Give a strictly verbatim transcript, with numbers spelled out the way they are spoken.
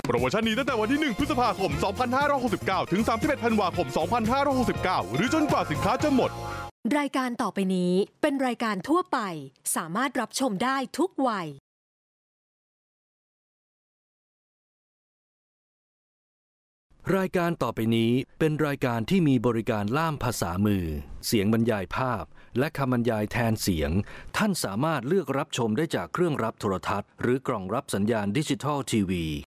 โปรโมชั่นนี้ตั้งแต่วันที่หนึ่งพฤษภาคมสองพันห้าร้อยหกสิบเก้าถึงสามสิบเอ็ดธันวาคมสองพันห้าร้อยหกสิบเก้าหรือจนกว่าสินค้าจะหมดรายการต่อไปนี้เป็นรายการทั่วไปสามารถรับชมได้ทุกวัยรายการต่อไปนี้เป็นรายการที่มีบริการล่ามภาษามือเสียงบรรยายภาพและคำบรรยายแทนเสียงท่านสามารถเลือกรับชมได้จากเครื่องรับโทรทัศน์หรือกล่องรับสัญญาณดิจิทัลทีวี